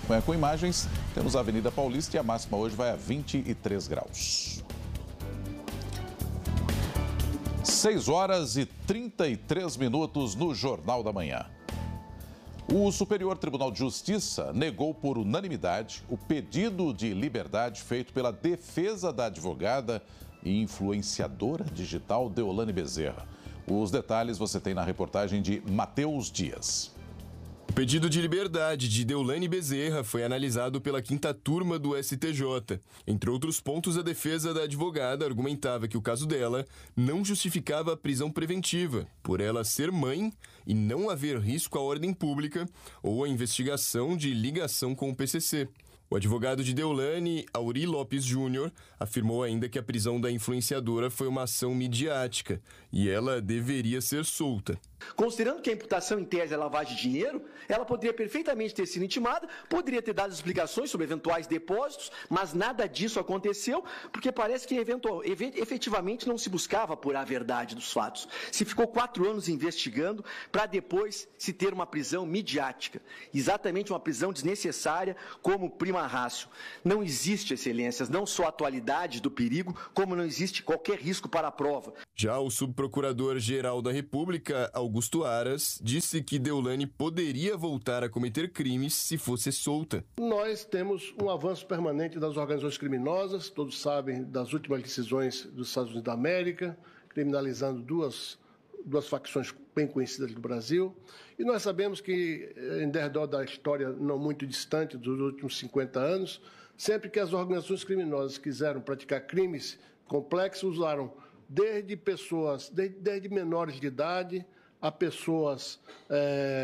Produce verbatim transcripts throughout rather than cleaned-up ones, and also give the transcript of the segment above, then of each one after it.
Com imagens, temos a Avenida Paulista e a máxima hoje vai a vinte e três graus. seis horas e trinta e três minutos no Jornal da Manhã. O Superior Tribunal de Justiça negou por unanimidade o pedido de liberdade feito pela defesa da advogada e influenciadora digital Deolane Bezerra. Os detalhes você tem na reportagem de Matheus Dias. O pedido de liberdade de Deolane Bezerra foi analisado pela quinta turma do S T J. Entre outros pontos, a defesa da advogada argumentava que o caso dela não justificava a prisão preventiva, por ela ser mãe e não haver risco à ordem pública ou a investigação de ligação com o P C C. O advogado de Deolane, Auri Lopes Júnior, afirmou ainda que a prisão da influenciadora foi uma ação midiática e ela deveria ser solta. Considerando que a imputação em tese é lavagem de dinheiro, ela poderia perfeitamente ter sido intimada, poderia ter dado explicações sobre eventuais depósitos, mas nada disso aconteceu, porque parece que eventual, efetivamente não se buscava apurar a verdade dos fatos. Se ficou quatro anos investigando para depois se ter uma prisão midiática, exatamente uma prisão desnecessária como prima ratio. Não existe, excelências, não só a atualidade do perigo, como não existe qualquer risco para a prova. Já o subprocurador-geral da República, Augusto Aras, disse que Deolane poderia voltar a cometer crimes se fosse solta. Nós temos um avanço permanente das organizações criminosas, todos sabem das últimas decisões dos Estados Unidos da América, criminalizando duas, duas facções bem conhecidas do Brasil. E nós sabemos que, em derredor da história não muito distante dos últimos cinquenta anos, sempre que as organizações criminosas quiseram praticar crimes complexos, usaram desde pessoas, desde, desde menores de idade, a pessoas é,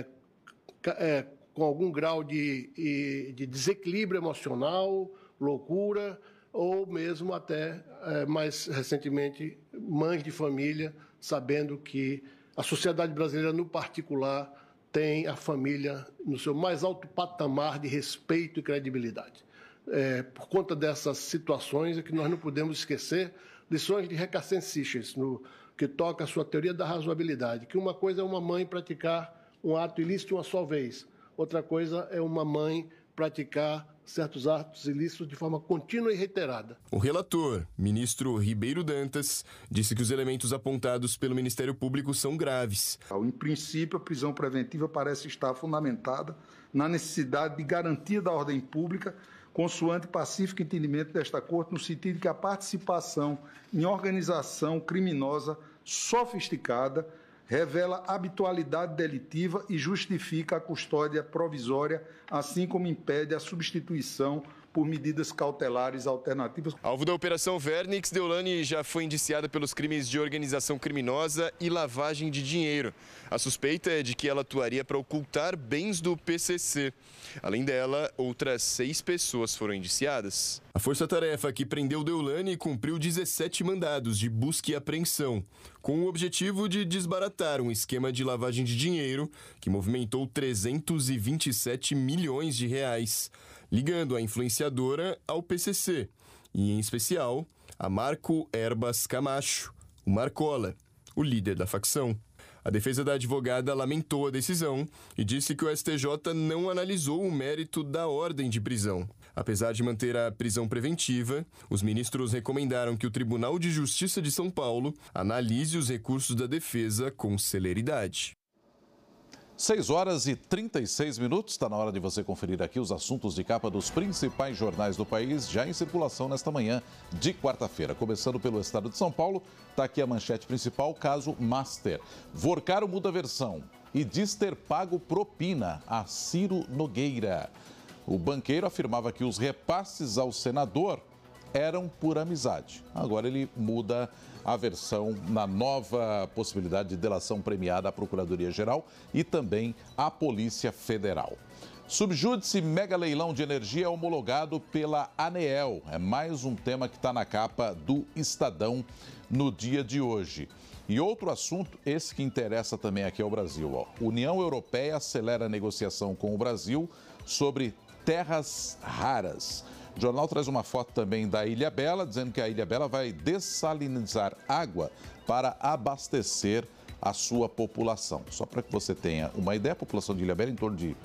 é, com algum grau de, de desequilíbrio emocional, loucura, ou mesmo até, é, mais recentemente, mães de família, sabendo que a sociedade brasileira, no particular, tem a família no seu mais alto patamar de respeito e credibilidade. É, por conta dessas situações é que nós não podemos esquecer lições de Recassin Seixas, no que toca a sua teoria da razoabilidade, que uma coisa é uma mãe praticar um ato ilícito uma só vez, outra coisa é uma mãe praticar certos atos ilícitos de forma contínua e reiterada. O relator, ministro Ribeiro Dantas, disse que os elementos apontados pelo Ministério Público são graves. Em princípio, a prisão preventiva parece estar fundamentada na necessidade de garantia da ordem pública, consoante pacífico entendimento desta Corte, no sentido de que a participação em organização criminosa sofisticada revela habitualidade delitiva e justifica a custódia provisória, assim como impede a substituição por medidas cautelares alternativas. Alvo da Operação Vernix, Deolane já foi indiciada pelos crimes de organização criminosa e lavagem de dinheiro. A suspeita é de que ela atuaria para ocultar bens do P C C. Além dela, outras seis pessoas foram indiciadas. A força-tarefa que prendeu Deolane cumpriu dezessete mandados de busca e apreensão, com o objetivo de desbaratar um esquema de lavagem de dinheiro que movimentou trezentos e vinte e sete milhões de reais, ligando a influenciadora ao P C C, e em especial a Marco Herbas Camacho, o Marcola, o líder da facção. A defesa da advogada lamentou a decisão e disse que o S T J não analisou o mérito da ordem de prisão. Apesar de manter a prisão preventiva, os ministros recomendaram que o Tribunal de Justiça de São Paulo analise os recursos da defesa com celeridade. seis horas e trinta e seis minutos, está na hora de você conferir aqui os assuntos de capa dos principais jornais do país, já em circulação nesta manhã de quarta-feira. Começando pelo estado de São Paulo, está aqui a manchete principal, caso Master. Vorcaro muda versão e diz ter pago propina a Ciro Nogueira. O banqueiro afirmava que os repasses ao senador eram por amizade. Agora ele muda a versão na nova possibilidade de delação premiada à Procuradoria-Geral e também à Polícia Federal. Subjúdice mega leilão de energia homologado pela ANEEL. É mais um tema que está na capa do Estadão no dia de hoje. E outro assunto, esse que interessa também aqui ao Brasil. Ó. União Europeia acelera a negociação com o Brasil sobre terras raras. O jornal traz uma foto também da Ilhabela, dizendo que a Ilhabela vai dessalinizar água para abastecer a sua população. Só para que você tenha uma ideia, a população de Ilhabela é em torno de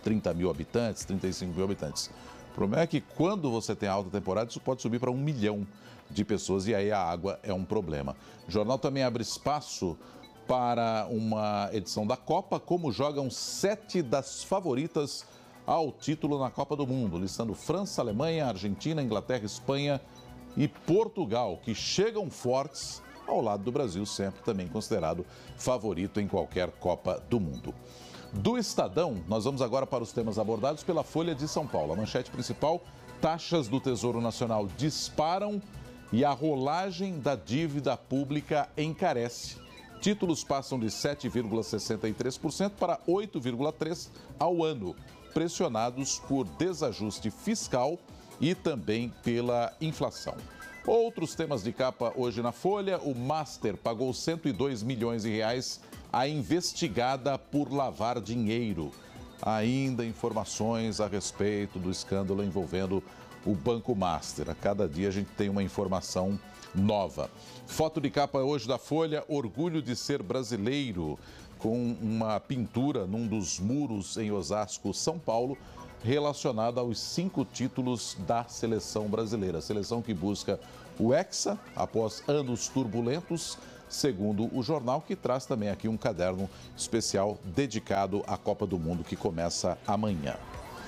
trinta mil habitantes, trinta e cinco mil habitantes. O problema é que quando você tem alta temporada, isso pode subir para um milhão de pessoas e aí a água é um problema. O jornal também abre espaço para uma edição da Copa, como jogam sete das favoritas ao título na Copa do Mundo, listando França, Alemanha, Argentina, Inglaterra, Espanha e Portugal, que chegam fortes ao lado do Brasil, sempre também considerado favorito em qualquer Copa do Mundo. Do Estadão, nós vamos agora para os temas abordados pela Folha de São Paulo. A manchete principal: taxas do Tesouro Nacional disparam e a rolagem da dívida pública encarece. Títulos passam de sete vírgula sessenta e três por cento para oito vírgula três por cento ao ano, pressionados por desajuste fiscal e também pela inflação. Outros temas de capa hoje na Folha: o Master pagou cento e dois milhões de reais à investigada por lavar dinheiro. Ainda informações a respeito do escândalo envolvendo o Banco Master. A cada dia a gente tem uma informação nova. Foto de capa hoje da Folha: orgulho de ser brasileiro, com uma pintura num dos muros em Osasco, São Paulo, relacionada aos cinco títulos da seleção brasileira. A seleção que busca o Hexa após anos turbulentos, segundo o jornal, que traz também aqui um caderno especial dedicado à Copa do Mundo, que começa amanhã.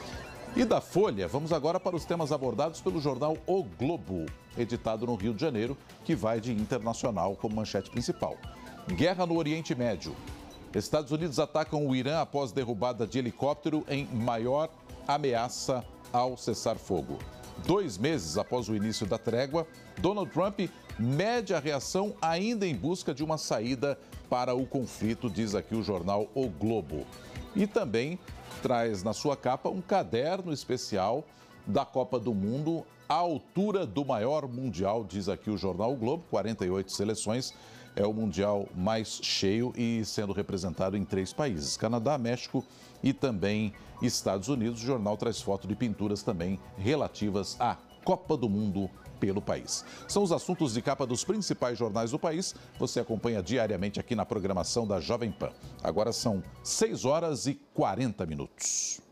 E da Folha, vamos agora para os temas abordados pelo jornal O Globo, editado no Rio de Janeiro, que vai de internacional como manchete principal. Guerra no Oriente Médio. Estados Unidos atacam o Irã após derrubada de helicóptero em maior ameaça ao cessar-fogo. Dois meses após o início da trégua, Donald Trump mede a reação ainda em busca de uma saída para o conflito, diz aqui o jornal O Globo. E também traz na sua capa um caderno especial da Copa do Mundo à altura do maior mundial, diz aqui o jornal O Globo, quarenta e oito seleções. É o mundial mais cheio e sendo representado em três países: Canadá, México e também Estados Unidos. O jornal traz foto de pinturas também relativas à Copa do Mundo pelo país. São os assuntos de capa dos principais jornais do país. Você acompanha diariamente aqui na programação da Jovem Pan. Agora são seis horas e quarenta minutos.